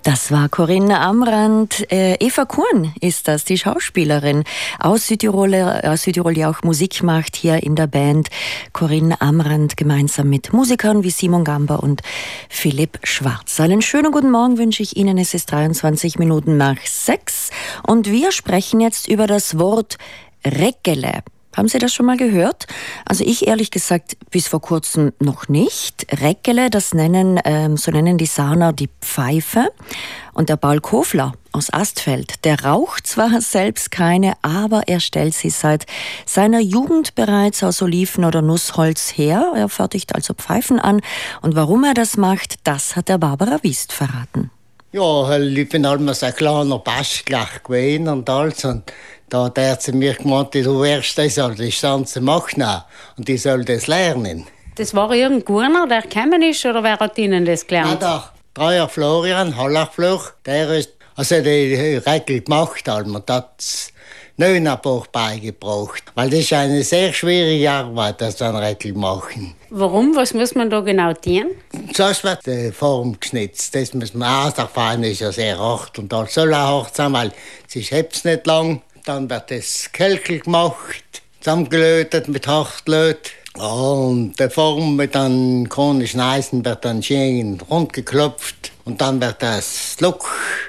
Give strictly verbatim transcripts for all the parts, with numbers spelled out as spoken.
Das war Corinne Amrand. Äh, Eva Kurn ist das, die Schauspielerin aus Südtirol, aus Südtirol, die auch Musik macht hier in der Band. Corinne Amrand gemeinsam mit Musikern wie Simon Gamba und Philipp Schwarz. Einen schönen guten Morgen wünsche ich Ihnen. Es ist dreiundzwanzig Minuten nach sechs und wir sprechen jetzt über das Wort Reggele. Haben Sie das schon mal gehört? Also ich ehrlich gesagt bis vor kurzem noch nicht. Reggele, das nennen, ähm, so nennen die Sarner die Pfeife. Und der Paul Kofler aus Astfeld, der raucht zwar selbst keine, aber er stellt sie seit seiner Jugend bereits aus Oliven- oder Nussholz her. Er fertigt also Pfeifen an. Und warum er das macht, das hat der Barbara Wiest verraten. Ja, ich bin damals ein kleiner Baschglach gewesen und alles. Und da hat er zu mir gemeint, du wirst das soll das Ganze machen und ich soll das lernen. Das war irgendeiner, der gekommen ist, oder wer hat Ihnen das gelernt? Ja, der Dreier Florian, Hallachfluch, der ist, also die Reggel gemacht hat und hat Neuenbuch beigebracht. Weil das ist eine sehr schwierige Arbeit, das dann Reggel machen. Warum? Was muss man da genau tun? Zuerst wird die Form geschnitzt. Das muss man auch, der Fein ist ja sehr hart und das soll auch hart sein, weil es hebt nicht lang. Dann wird das Kelkel gemacht, zusammengelötet mit Hartlöt. Und die Form mit einem chronischen Eisen wird dann schön rund geklopft. Und dann wird das Look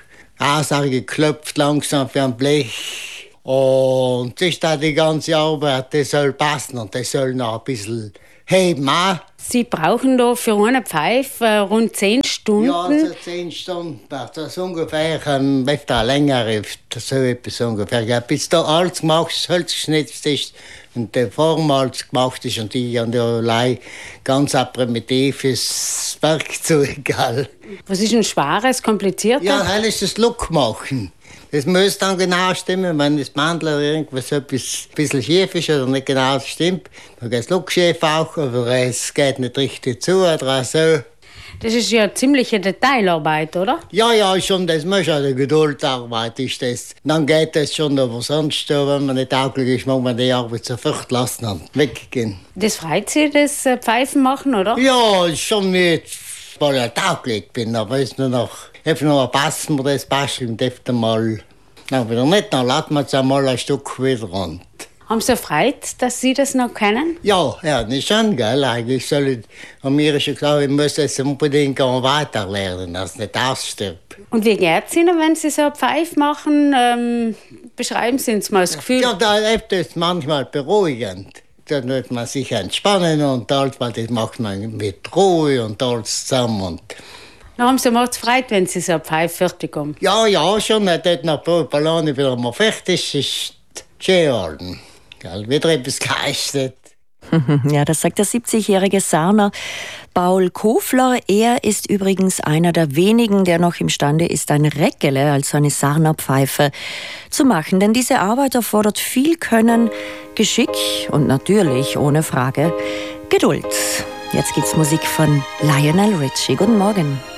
ausgeklopft, langsam für ein Blech. Und das ist dann die ganze Arbeit, das soll passen und das soll noch ein bisschen heben auch. Sie brauchen da für eine Pfeife rund zehn Stunden? Ja, also zehn Stunden. Das ist ungefähr ein bisschen länger, so etwas ungefähr. Bis da alles gemacht ist, Holz geschnitzt ist und die Form alles gemacht ist und ich habe ja ganz ein primitives Werkzeug. Was ist ein schweres, komplizierter? Ja, das ist das Look machen. Das muss dann genau stimmen, wenn das Mandel irgendwas etwas ein bisschen schief ist oder nicht genau stimmt. Dann geht das Look schief auch, aber es geht nicht richtig zu oder so. Das ist ja ziemliche Detailarbeit, oder? Ja, ja, schon, das muss ja eine Geduldarbeit ist das. Dann geht das schon, aber sonst, wenn man nicht tauglich ist, muss man die Arbeit sofort lassen und weggehen. Das freut Sie, das Pfeifen machen, oder? Ja, ist schon nicht, weil ich tauglich bin, aber ist nur noch, einfach noch passen wir das basteln und öfter mal. Aber wieder nicht, dann lassen wir es einmal ein Stück wieder rund. Haben Sie Freude, dass Sie das noch kennen? Ja, ja, das ist schon geil. Eigentlich soll ich, und mir ist schon klar, ich muss es unbedingt weiterlernen, dass es nicht ausstirbt. Und wie geht es Ihnen, wenn Sie so eine Pfeife machen? Ähm, beschreiben Sie uns mal das Gefühl. Ja, da ist es manchmal beruhigend. Da wird man sich entspannen und alles, weil das macht man mit Ruhe und alles zusammen. Und dann haben Sie mal Freude, wenn Sie so eine Pfeife fertig haben? Ja, ja, schon. Dort nach ein paar Jahren wieder mal fertig ist, schön geworden. Wieder etwas geistet. Ja, das sagt der siebzigjährige Sarner Paul Kofler. Er ist übrigens einer der wenigen, der noch imstande ist, ein Reggele, also eine Sarnerpfeife, zu machen. Denn diese Arbeit erfordert viel Können, Geschick und natürlich, ohne Frage, Geduld. Jetzt gibt's Musik von Lionel Richie. Guten Morgen.